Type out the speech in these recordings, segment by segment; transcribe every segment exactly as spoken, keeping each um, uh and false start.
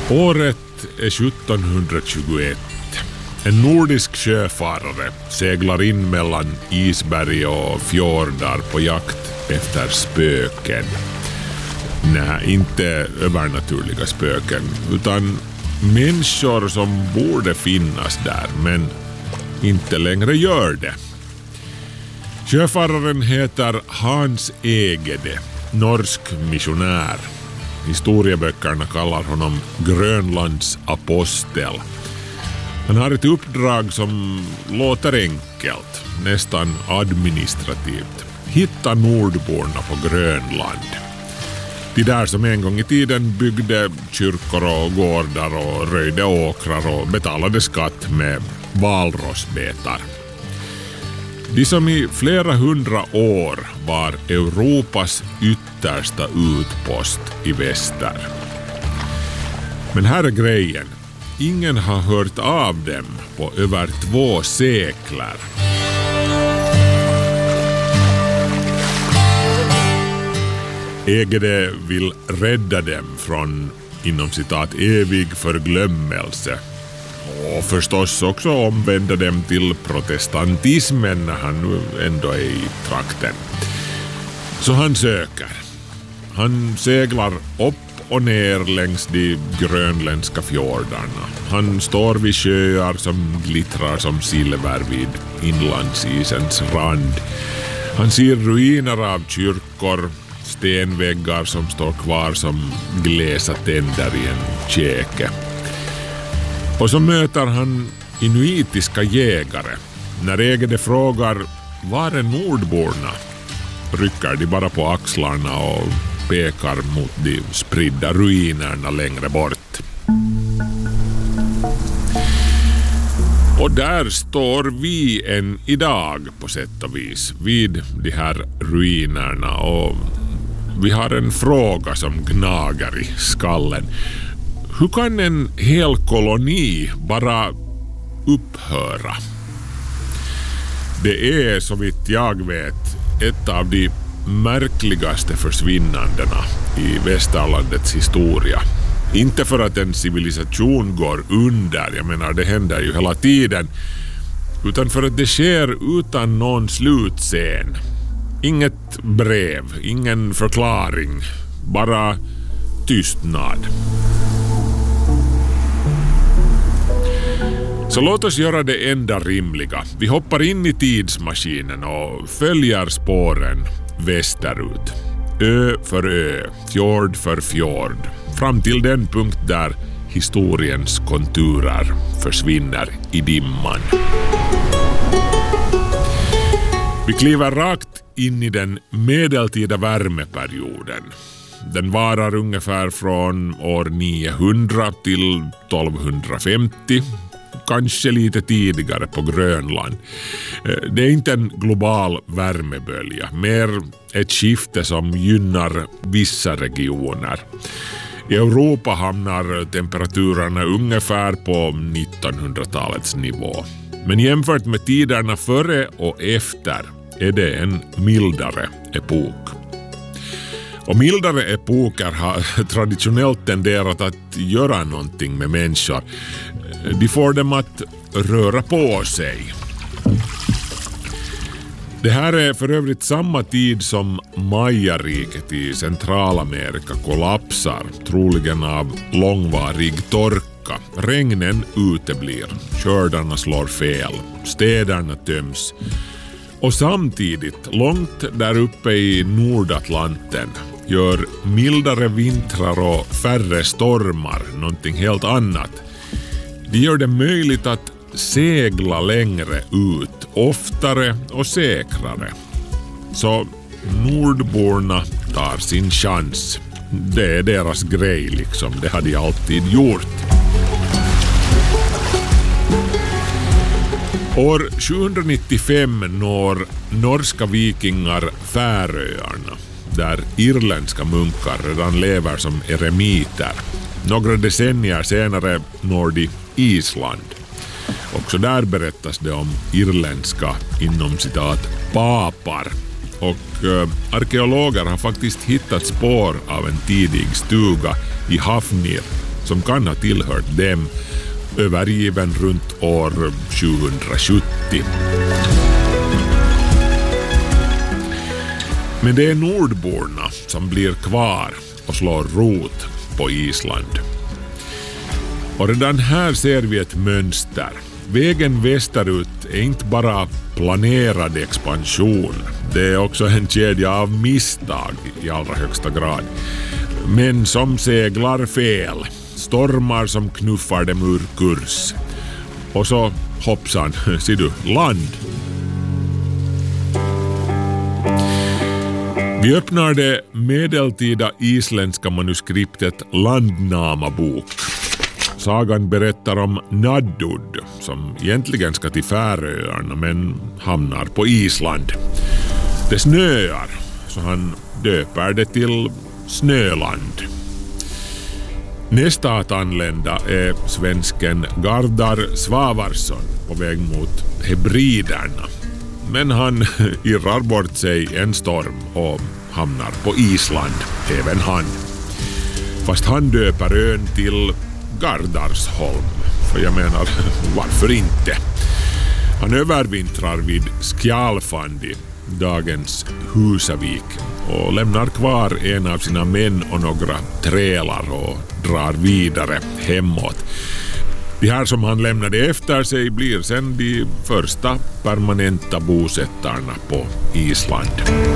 Året är sjuttonhundratjugoett. En nordisk sjöfarare seglar in mellan isberg och fjordar på jakt efter spöken. Nej, inte övernaturliga spöken, utan människor som borde finnas där, men inte längre gör det. Sjöfararen heter Hans Egede, norsk missionär. Historieböckerna kallar honom Grönlands apostel. Han har ett uppdrag som låter enkelt, nästan administrativt. Hitta nordborna på Grönland. De där som en gång i tiden byggde kyrkor och gårdar och röjde åkrar och betalade skatt med valrossbetar. De som i flera hundra år var Europas yttersta utpost i väster. Men här är grejen. Ingen har hört av dem på över två sekler. Egede vill rädda dem från, inom citat, evig förglömmelse. Och förstås också omvända dem till protestantismen när han nu ändå är i trakten. Så han söker. Han seglar upp och ner längs de grönländska fjordarna. Han står vid sjöar som glittrar som silver vid inlandsisens rand. Han ser ruiner av kyrkor, stenväggar som står kvar som gläsa tänder i en käke. Och så möter han inuitiska jägare. När Egede frågar var är nordborna, rycker de bara på axlarna och pekar mot de spridda ruinerna längre bort. Och där står vi än idag på sätt och vis vid de här ruinerna, och vi har en fråga som gnager i skallen. Hur kan en hel koloni bara upphöra? Det är, så vitt jag vet, ett av de märkligaste försvinnandena i västerlandets historia. Inte för att en civilisation går under, jag menar det händer ju hela tiden, utan för att det sker utan någon slutscen. Inget brev, ingen förklaring, bara tystnad. Så låt oss göra det enda rimliga. Vi hoppar in i tidsmaskinen och följer spåren västerut. Ö för ö, fjord för fjord. Fram till den punkt där historiens konturer försvinner i dimman. Vi kliver rakt in i den medeltida värmeperioden. Den varar ungefär från år niohundra till tolvhundrafemtio. Kanske lite tidigare på Grönland. Det är inte en global värmebölja, mer ett skifte som gynnar vissa regioner. I Europa hamnar temperaturerna ungefär på nittonhundratalets nivå. Men jämfört med tiderna före och efter är det en mildare epok. Och mildare epoker har traditionellt tenderat att göra någonting med människor. De får dem att röra på sig. Det här är för övrigt samma tid som Maya-riket i Centralamerika kollapsar, troligen av långvarig torka. Regnen uteblir, skördarna slår fel, städerna töms. Och samtidigt, långt där uppe i Nordatlanten, gör mildare vintrar och färre stormar någonting helt annat. Det gör det möjligt att segla längre ut, oftare och säkrare. Så nordborna tar sin chans. Det är deras grej liksom, det har de alltid gjort. År sjuhundranittiofem når norska vikingar Färöarna, där irländska munkar redan lever som eremiter. Några decennier senare når de Island. Också där berättas det om irländska inom citat papar. Och äh, arkeologer har faktiskt hittat spår av en tidig stuga i Hafnir som kan ha tillhört dem, övergiven runt år sjuhundrasjuttio. Men det är nordborna som blir kvar och slår rot på Island. Och redan här ser vi ett mönster. Vägen västerut är inte bara planerad expansion. Det är också en kedja av misstag i allra högsta grad. Men som seglar fel. Stormar som knuffar dem ur kurs. Och så hoppsan, ser du, land. Vi öppnar det medeltida isländska manuskriptet Landnamabok. Sagan berättar om Naddud som egentligen ska till Färöarna men hamnar på Island. Det snöar så han döper det till Snöland. Nästa att anlända är svensken Gardar Svavarsson på väg mot Hebriderna. Men han irrar bort sig en storm och hamnar på Island, även han. Fast han döper ön till Gardarsholm, för jag menar, varför inte? Han övervintrar vid Skjalfandi, dagens Husavik, och lämnar kvar en av sina män och några trälar och drar vidare hemåt. De här som han lämnade efter sig blir sedan de första permanenta bosättarna på Island.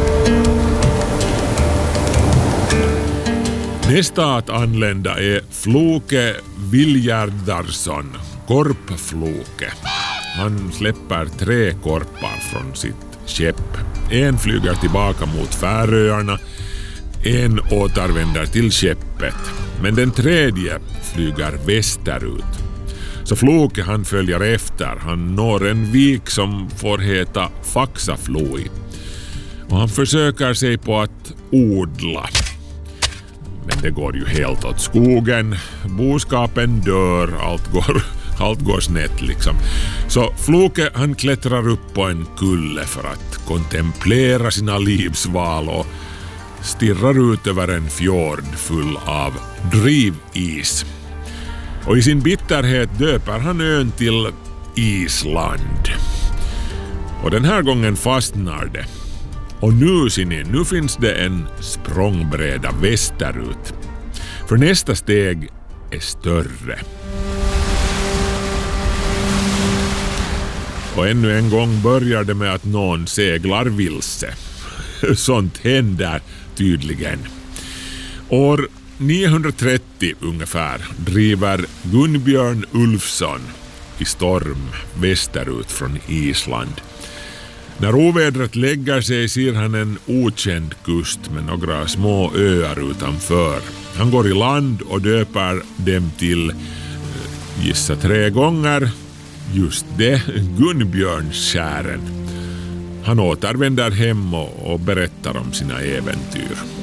Nästa att anlända är Floke Viljardarsson, korpfloke. Han släpper tre korpar från sitt skepp. En flyger tillbaka mot Färöarna, en återvänder till skeppet, men den tredje flyger västerut. Så Floke han följer efter, han når en vik som får heta Faxafloi. Och han försöker sig på att odla. Men det går ju helt åt skogen, boskapen dör, allt går, allt går snett liksom. Så Floke han klättrar upp på en kulle för att kontemplera sina livsval och stirrar ut över en fjord full av drivis. Och i sin bitterhet döper han ön till Island. Och den här gången fastnar det. Och nu ser ni, nu finns det en språngbräda västerut. För nästa steg är större. Och ännu en gång börjar det med att någon seglar vilse. Sånt händer tydligen. År niohundratrettio ungefär driver Gunnbjörn Ulfsson i storm västerut från Island. När ovädret lägger sig ser han en okänd kust med några små öar utanför. Han går i land och döper dem till, gissa tre gånger, just det, Gunnbjörnsskären. Han återvänder hem och, och berättar om sina äventyr.